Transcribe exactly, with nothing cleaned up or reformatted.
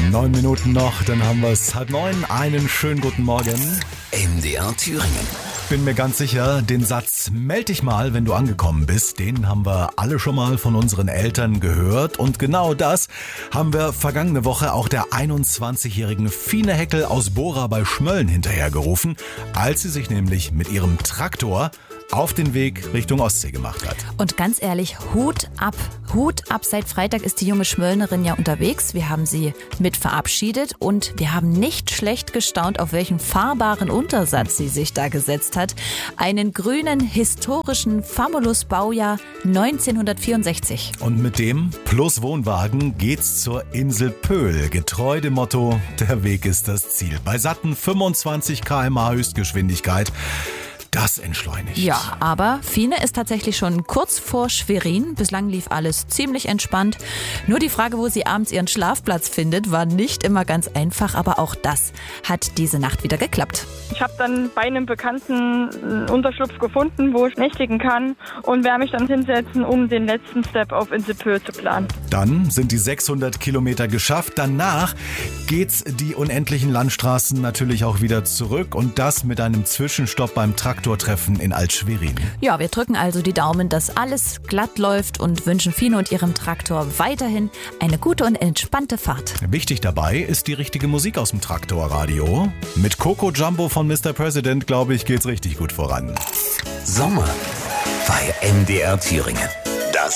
Neun Minuten noch, dann haben wir es halb neun. Einen schönen guten Morgen. M D R Thüringen. Bin mir ganz sicher, den Satz "Meld dich mal, wenn du angekommen bist", den haben wir alle schon mal von unseren Eltern gehört. Und genau das haben wir vergangene Woche auch der einundzwanzigjährigen Fine Heckel aus Bora bei Schmölln hinterhergerufen, als sie sich nämlich mit ihrem Traktor auf den Weg Richtung Ostsee gemacht hat. Und ganz ehrlich, Hut ab, Hut ab. Seit Freitag ist die junge Schmöllnerin ja unterwegs. Wir haben sie mit verabschiedet und wir haben nicht schlecht gestaunt, auf welchen fahrbaren Untersatz sie sich da gesetzt hat. Einen grünen, historischen Famulus-Baujahr neunzehnhundertvierundsechzig. Und mit dem plus Wohnwagen geht's zur Insel Pöhl. Getreu dem Motto, der Weg ist das Ziel. Bei satten fünfundzwanzig Kilometer pro Stunde Höchstgeschwindigkeit. Das entschleunigt. Ja, aber Fine ist tatsächlich schon kurz vor Schwerin. Bislang lief alles ziemlich entspannt. Nur die Frage, wo sie abends ihren Schlafplatz findet, war nicht immer ganz einfach. Aber auch das hat diese Nacht wieder geklappt. Ich habe dann bei einem Bekannten einen Unterschlupf gefunden, wo ich nächtigen kann und werde mich dann hinsetzen, um den letzten Step auf Insel Pöhl zu planen. Dann sind die sechshundert Kilometer geschafft. Danach geht's die unendlichen Landstraßen natürlich auch wieder zurück und das mit einem Zwischenstopp beim Traktortreffen in Alt-Schwerin. Ja, wir drücken also die Daumen, dass alles glatt läuft und wünschen Fine und ihrem Traktor weiterhin eine gute und entspannte Fahrt. Wichtig dabei ist die richtige Musik aus dem Traktorradio. Mit Coco Jumbo von Mister President, glaube ich, geht's richtig gut voran. Sommer bei M D R Thüringen.